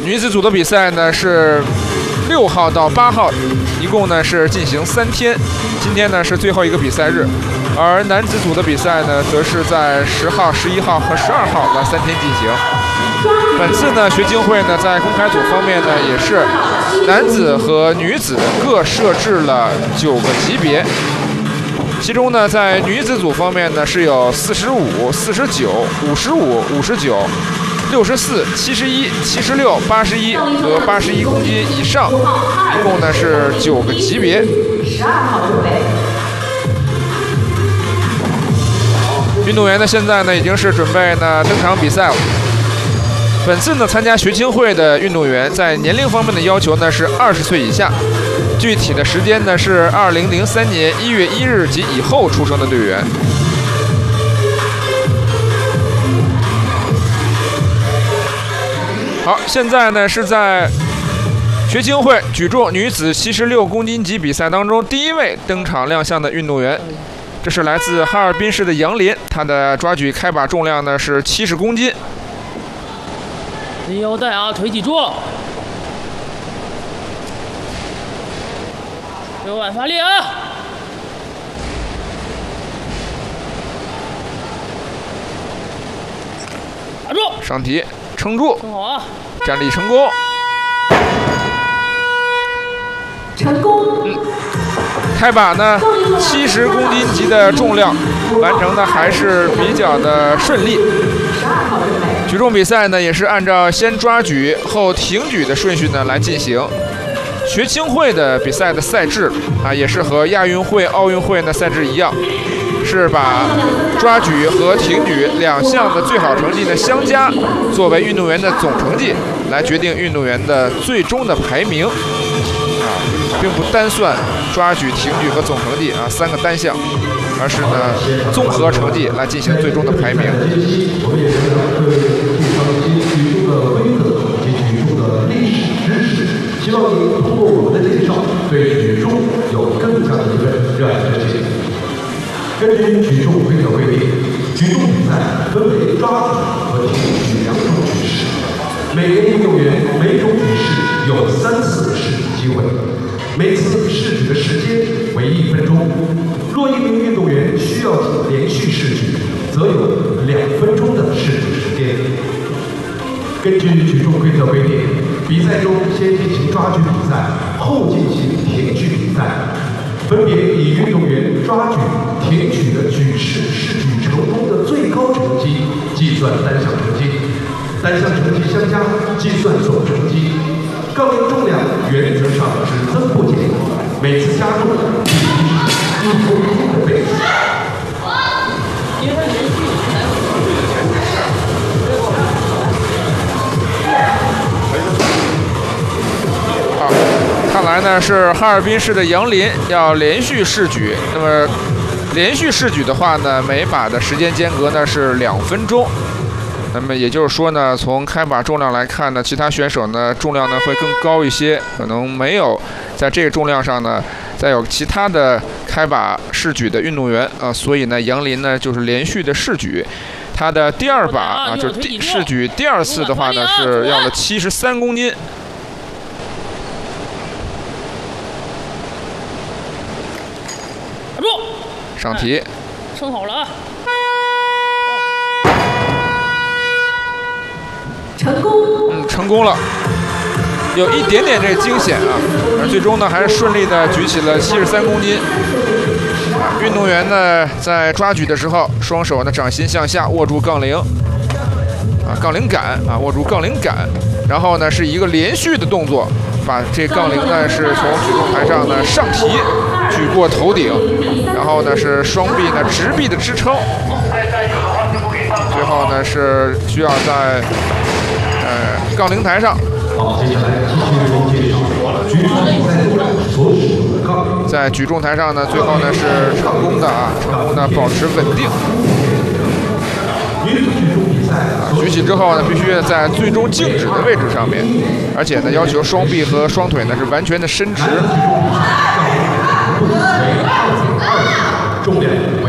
女子组的比赛呢是6号到8号，一共呢是进行3天。今天呢是最后一个比赛日，而男子组的比赛呢，则是在10号、11号和12号的3天进行。本次呢，学青会呢在公开组方面呢，也是男子和女子各设置了9个级别。其中呢，在女子组方面呢，是有45、49、55、59、64、71、76、81和81公斤以上，一共呢是9个级别。运动员呢，现在呢已经是准备呢登场比赛了。本次呢参加学青会的运动员，在年龄方面的要求呢是20岁以下，具体的时间呢是2003年1月1日及以后出生的队员。好，现在呢是在学青会举重女子76公斤级比赛当中第一位登场亮相的运动员，这是来自哈尔滨市的杨林，她的抓举开把重量呢是70公斤。 系腰带啊，腿记住，右腕发力啊！打住， 上提，撑住， 撑好啊！ 站立成功， 成功。 开把呢70公斤级的重量完成的还是比较的顺利。举重比赛呢也是按照先抓举后挺举的顺序呢来进行。学青会的比赛的赛制啊，也是和亚运会、奥运会的赛制一样，是把抓举和挺举2项的最好成绩呢相加，作为运动员的总成绩来决定运动员的最终的排名啊，并不单算抓举、挺举和总成绩啊3个单项，而是呢综合成绩来进行最终的排名。 我们也能对介绍一些举重的规则以及举重的历史知识，希望您通过我们的介绍，对举重有更加的一份热爱之情。根据举重规则规定，举重比赛分为抓举和挺举2种举式，每名运动员每种举式有3次试举机会，每次试举的时间为1分钟。若一名运动员需要连续试举，则有2分钟的试举时间。根据举重规则规定，比赛中先进行抓举比赛，后进行挺举比赛，分别以运动员抓举、挺举的举式试举成功的最高成绩计算单项成绩，单项成绩相加计算总成绩。杠铃重量原则上只增不减，每次加重1公斤的倍数。 好，看来呢是哈尔滨市的杨林要连续试举。那么连续试举的话呢，每把的时间间隔呢是2分钟。那么也就是说呢，从开把重量来看呢，其他选手呢重量呢会更高一些，可能没有在这个重量上呢再有其他的开把试举的运动员啊，所以呢杨林呢就是连续的试举。他的第2把啊，就是试举第2次的话呢是要了73公斤。 打住， 上提， 撑好了啊！ 成功。 成功了，有一点点这惊险啊，而最终呢还是顺利的举起了73公斤。运动员呢在抓举的时候，双手呢掌心向下握住杠铃，杠铃杆啊，握住杠铃杆，然后呢是一个连续的动作，把这杠铃呢是从举重台上呢上提，举过头顶，然后呢是双臂呢直臂的支撑，最后呢是需要在杠铃台上。 好，接下来继续为您介绍举重比赛中所使用的杠铃。 在举重台上呢，最后呢是成功的保持稳定。 女子举重比赛举起之后呢，必须在最终静止的位置上面，而且呢要求双臂和双腿呢是完全的伸直。 重量